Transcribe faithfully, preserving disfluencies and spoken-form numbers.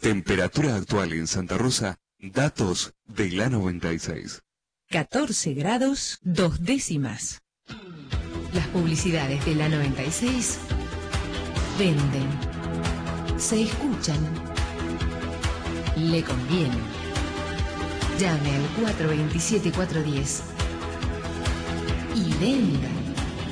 Temperatura actual en Santa Rosa, datos de la noventa y seis. catorce grados, dos décimas. Las publicidades de la noventa y seis venden, se escuchan, le convienen. Llame al cuatro dos siete cuatro uno cero y venda.